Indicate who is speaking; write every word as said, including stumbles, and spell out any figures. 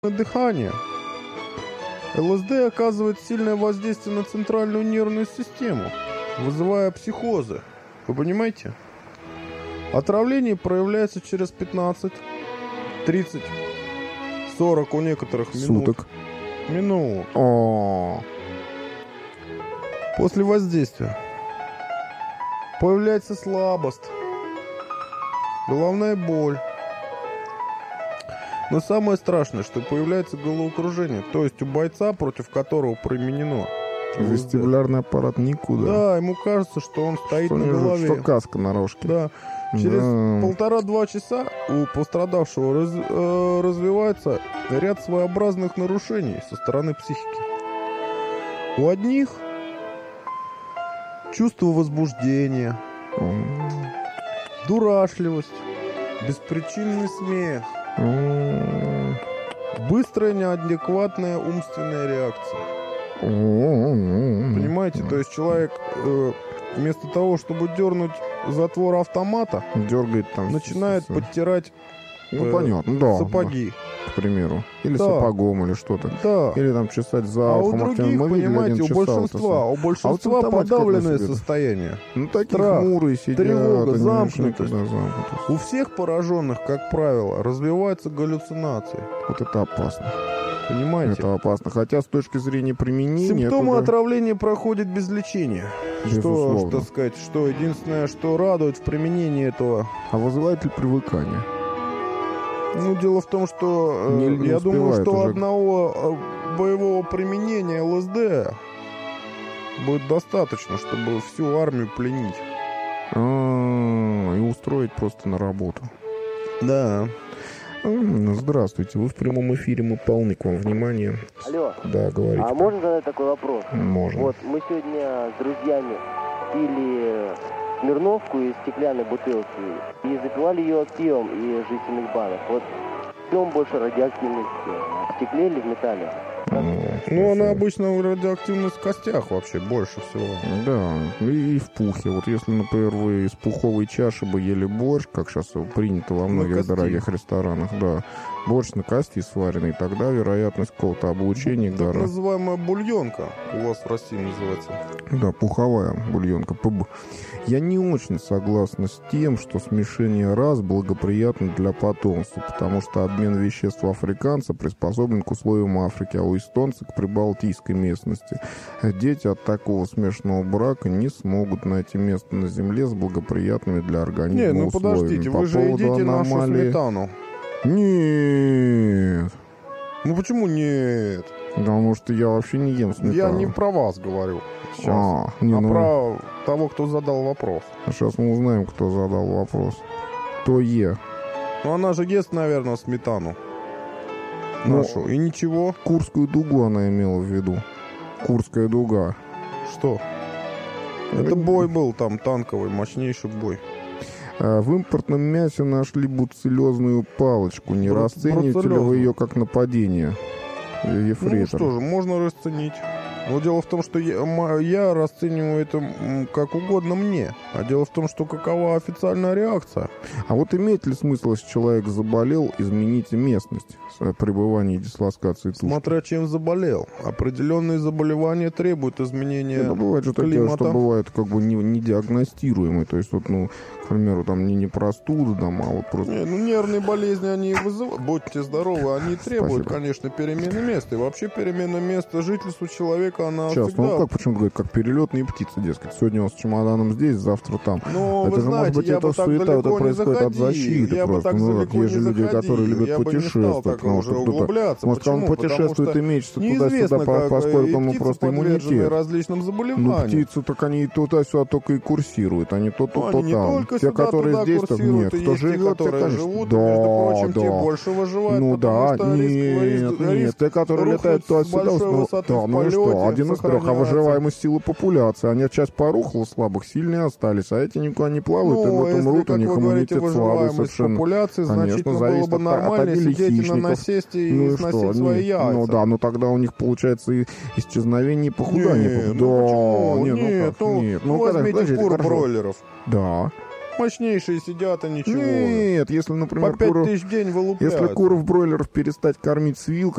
Speaker 1: дыхание. ЛСД оказывает сильное воздействие на центральную нервную систему, вызывая психозы. Вы понимаете? Отравление проявляется через пятнадцать, тридцать, сорок у некоторых минут.
Speaker 2: Суток.
Speaker 1: Минут.
Speaker 2: О.
Speaker 1: После воздействия появляется слабость, головная боль. Но самое страшное, что появляется головокружение. То есть у бойца, против которого применено
Speaker 2: вестибулярный аппарат никуда.
Speaker 1: Да, ему кажется, что он стоит
Speaker 2: что
Speaker 1: на голове.
Speaker 2: Что каска на рожке.
Speaker 1: Да. Через
Speaker 2: да.
Speaker 1: полтора-два часа у пострадавшего раз, э, развивается ряд своеобразных нарушений со стороны психики. У одних чувство возбуждения,
Speaker 2: Mm.
Speaker 1: дурашливость, беспричинный смех,
Speaker 2: Mm.
Speaker 1: быстрая неадекватная умственная реакция.
Speaker 2: Mm.
Speaker 1: Понимаете, то есть человек э, вместо того, чтобы дернуть затвор автомата,
Speaker 2: дергает там,
Speaker 1: начинает
Speaker 2: все.
Speaker 1: подтирать
Speaker 2: ну,
Speaker 1: э,
Speaker 2: понятно, да,
Speaker 1: сапоги.
Speaker 2: К примеру. Или
Speaker 1: да.
Speaker 2: сапогом, или что-то.
Speaker 1: Да.
Speaker 2: Или там чесать за
Speaker 1: а
Speaker 2: ухом.
Speaker 1: у других,
Speaker 2: мы
Speaker 1: понимаете, у большинства, у большинства
Speaker 2: а вот
Speaker 1: подавленное состояние.
Speaker 2: Ну, такие
Speaker 1: страх,
Speaker 2: хмурые сидят.
Speaker 1: тревога, замкнутость.
Speaker 2: Да, замкнутость.
Speaker 1: У всех пораженных, как правило, развиваются галлюцинации.
Speaker 2: Вот это опасно.
Speaker 1: Понимаете?
Speaker 2: Это опасно. Хотя с точки зрения применения...
Speaker 1: Симптомы
Speaker 2: это...
Speaker 1: отравления проходят без лечения. Что, что сказать, что единственное, что радует в применении этого...
Speaker 2: А вызывает ли привыкание?
Speaker 1: Ну, дело в том, что
Speaker 2: не,
Speaker 1: э,
Speaker 2: не
Speaker 1: я думаю, что
Speaker 2: уже...
Speaker 1: одного э, боевого применения ЛСД будет достаточно, чтобы всю армию пленить.
Speaker 2: А-а-а, и устроить просто на работу.
Speaker 1: Да.
Speaker 2: Здравствуйте, вы в прямом эфире, мы полны к вам внимания.
Speaker 3: Алло.
Speaker 2: Да, говорите.
Speaker 3: А можно задать такой вопрос?
Speaker 2: Можно.
Speaker 3: Вот мы сегодня с друзьями пили Смирновку из стеклянной бутылки и запивали ее пивом из жестяных банок. Вот в чем больше радиоактивности? В стекле или в металле?
Speaker 2: Ну,
Speaker 1: ну она обычно радиоактивность в костях вообще больше всего.
Speaker 2: Да, и, и в пухе. Вот если, например, вы из пуховой чаши бы ели борщ, как сейчас принято во многих дорогих ресторанах, да, борщ на кости сваренный, тогда вероятность какого-то облучения гора.
Speaker 1: Так называемая бульонка у вас в России называется.
Speaker 2: Да, пуховая бульонка, пб. Я не очень согласна с тем, что смешение рас благоприятно для потомства, потому что обмен веществ африканца приспособлен к условиям Африки, а у эстонца к прибалтийской местности. Дети от такого смешанного брака не смогут найти место на земле с благоприятными для организма
Speaker 1: не, ну
Speaker 2: условиями.
Speaker 1: подождите,
Speaker 2: По
Speaker 1: вы же едите нашу
Speaker 2: аномалии...
Speaker 1: сметану.
Speaker 2: Нет.
Speaker 1: Ну почему нет?
Speaker 2: Потому что я вообще не ем сметану.
Speaker 1: Я не про вас говорю сейчас,
Speaker 2: а, не,
Speaker 1: а
Speaker 2: ну...
Speaker 1: про того, кто задал вопрос.
Speaker 2: Сейчас мы узнаем, кто задал вопрос. Кто е?
Speaker 1: Ну она же ест, наверное, сметану нашу. Ну, и ничего.
Speaker 2: Курскую дугу она имела в виду. Курская дуга.
Speaker 1: Что? Это бой был там, танковый, мощнейший бой.
Speaker 2: В импортном мясе нашли буцеллезную палочку. Не Бр- расцениваете ли вы ее как нападение? Ефрейтор.
Speaker 1: Ну что же, можно расценить. Но дело в том, что я, я расцениваю это как угодно мне. А дело в том, что какова официальная реакция.
Speaker 2: А вот имеет ли смысл, если человек заболел, изменить местность пребывания и дислокации тушки?
Speaker 1: Смотря чем заболел. Определенные заболевания требуют изменения
Speaker 2: Это бывает же такое, что бывает как бы не, не диагностируемые. То есть вот, ну, к примеру, там не, не простуда, там, а вот просто...
Speaker 1: Не, ну нервные болезни, они вызывают. Будьте здоровы, они требуют,
Speaker 2: Спасибо.
Speaker 1: Конечно, перемены места. И вообще перемена места жительства человека, она
Speaker 2: Сейчас,
Speaker 1: всегда...
Speaker 2: ну как, почему говорят, как перелетные птицы, дескать. Сегодня он с чемоданом здесь, завтра там.
Speaker 1: Но,
Speaker 2: это
Speaker 1: вы
Speaker 2: же,
Speaker 1: знаете,
Speaker 2: может быть,
Speaker 1: я
Speaker 2: это
Speaker 1: бы так
Speaker 2: суета,
Speaker 1: далеко
Speaker 2: это происходит
Speaker 1: не
Speaker 2: от защиты
Speaker 1: я
Speaker 2: просто.
Speaker 1: Бы так
Speaker 2: ну,
Speaker 1: далеко
Speaker 2: есть же
Speaker 1: не
Speaker 2: люди, которые любят
Speaker 1: я
Speaker 2: путешествовать.
Speaker 1: Бы
Speaker 2: потому что
Speaker 1: углубляться.
Speaker 2: Может,
Speaker 1: Почему?
Speaker 2: он путешествует и мечется туда-сюда,
Speaker 1: как,
Speaker 2: поскольку ему просто иммунитет.
Speaker 1: различным заболеваниям.
Speaker 2: Ну, птицы, так они туда-сюда только и курсируют. Они то тут,
Speaker 1: ну,
Speaker 2: то там. Те, которые здесь, то нет. Кто живет, те, конечно.
Speaker 1: Живут,
Speaker 2: да,
Speaker 1: между прочим,
Speaker 2: да.
Speaker 1: те больше выживают,
Speaker 2: ну да,
Speaker 1: что
Speaker 2: нет,
Speaker 1: риск,
Speaker 2: нет,
Speaker 1: риск
Speaker 2: те, которые летают туда-сюда, ну, да, ну и что, один из трех, а выживаемость силы популяции, они часть порухла слабых, сильные остались, а эти никуда не плавают,
Speaker 1: ну,
Speaker 2: и в этом мрут, у них иммунитет слабый
Speaker 1: совершенно. Популяции,
Speaker 2: конечно, зависит
Speaker 1: было бы нормально
Speaker 2: от, от
Speaker 1: сидеть на насесте и
Speaker 2: ну и
Speaker 1: сносить
Speaker 2: что?
Speaker 1: свои
Speaker 2: нет,
Speaker 1: яйца.
Speaker 2: Ну да, но тогда у них получается и исчезновение, и похудание.
Speaker 1: Не,
Speaker 2: да,
Speaker 1: ну,
Speaker 2: нет,
Speaker 1: нет,
Speaker 2: ну,
Speaker 1: ну,
Speaker 2: нет,
Speaker 1: ну,
Speaker 2: ну,
Speaker 1: возьмите
Speaker 2: подождите,
Speaker 1: кур
Speaker 2: хорошо.
Speaker 1: бройлеров.
Speaker 2: Да.
Speaker 1: мощнейшие сидят и ничего.
Speaker 2: Нет, если, например,
Speaker 1: По пять
Speaker 2: куров,
Speaker 1: тысяч в день вылупляются.
Speaker 2: если куров-бройлеров перестать кормить с вилкой,